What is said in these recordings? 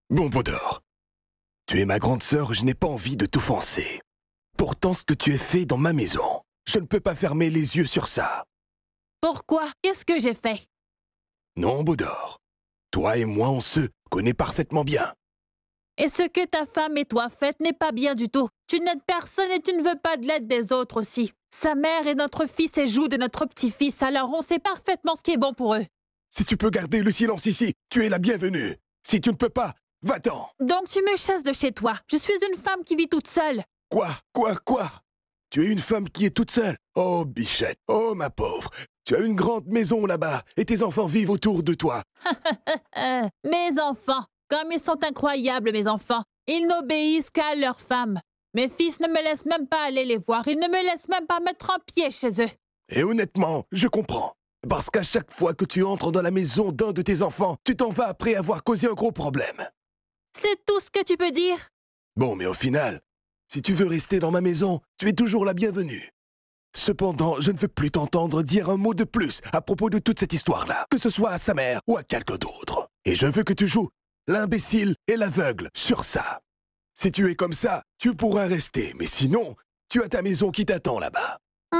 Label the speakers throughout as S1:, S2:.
S1: Bon, Baudor, tu es ma grande sœur, je n'ai pas envie de t'offenser. Pourtant, ce que tu as fait dans ma maison, je ne peux pas fermer les yeux sur ça.
S2: Pourquoi? Qu'est-ce que j'ai fait?
S1: Non, Baudor. Toi et moi, on se connaît parfaitement bien.
S2: Et ce que ta femme et toi faites n'est pas bien du tout. Tu n'aides personne et tu ne veux pas de l'aide des autres aussi. Sa mère est notre fils et joue de notre petit-fils, alors on sait parfaitement ce qui est bon pour eux.
S1: Si tu peux garder le silence ici, tu es la bienvenue. Si tu ne peux pas, va-t'en.
S2: Donc tu me chasses de chez toi. Je suis une femme qui vit toute seule.
S1: Quoi? Tu es une femme qui est toute seule. Oh, Bichette, oh ma pauvre. Tu as une grande maison là-bas et tes enfants vivent autour de toi.
S2: Mes enfants, comme ils sont incroyables, mes enfants. Ils n'obéissent qu'à leurs femmes. Mes fils ne me laissent même pas aller les voir. Ils ne me laissent même pas mettre un pied chez eux.
S1: Et honnêtement, je comprends. Parce qu'à chaque fois que tu entres dans la maison d'un de tes enfants, tu t'en vas après avoir causé un gros problème.
S2: C'est tout ce que tu peux dire?
S1: Bon, mais au final, si tu veux rester dans ma maison, tu es toujours la bienvenue. Cependant, je ne veux plus t'entendre dire un mot de plus à propos de toute cette histoire-là, que ce soit à sa mère ou à quelqu'un d'autre. Et je veux que tu joues l'imbécile et l'aveugle sur ça. Si tu es comme ça, tu pourras rester, mais sinon, tu as ta maison qui t'attend là-bas.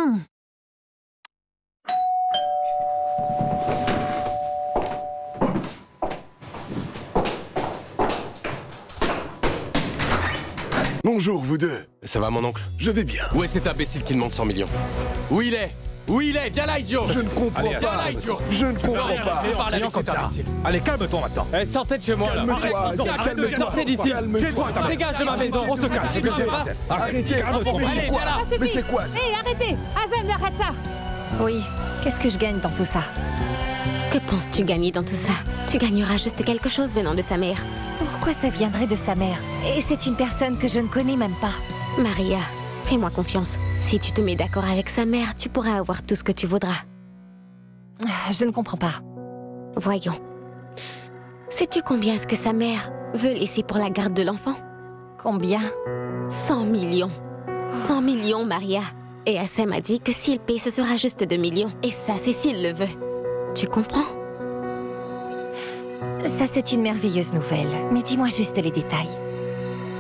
S1: Bonjour, vous deux.
S3: Ça va, mon oncle?
S1: Je vais bien.
S3: Où est cet imbécile qui demande 100 millions? Où il est? Où il est? Viens là, idiot!
S1: Je ne comprends
S3: Allez,
S1: pas.
S3: viens là, idiot!
S1: Je ne comprends pas.
S3: Parle avec cet imbécile.
S4: Allez, calme-toi maintenant.
S5: Eh, sortez de chez moi, là.
S1: Calme-toi,
S5: Arrête, sortez d'ici.
S1: calme-toi.
S5: Dégage de ma maison.
S4: On se calme.
S1: Arrêtez.
S4: Calme-toi.
S1: Mais c'est quoi?
S2: Ah, c'est
S1: Mais
S2: fini.
S1: c'est quoi ça?
S6: Hé, arrêtez! Azem, arrête ça! Oui, qu'est-ce que je gagne dans tout ça?
S7: Que penses-tu gagner dans tout ça? Tu gagneras juste quelque chose venant de sa mère.
S6: Pourquoi ça viendrait de sa mère? Et c'est une personne que je ne connais même pas.
S7: Maria, fais-moi confiance. Si tu te mets d'accord avec sa mère, tu pourras avoir tout ce que tu voudras.
S6: Je ne comprends pas.
S7: Voyons. Sais-tu combien est-ce que sa mère veut laisser pour la garde de l'enfant?
S6: Combien?
S7: 100 millions. 100 millions, Maria. Et Assem a dit que s'il paye, ce sera juste 2 millions. Et ça, c'est s'il le veut. Tu comprends?
S6: Ça, c'est une merveilleuse nouvelle. Mais dis-moi juste les détails.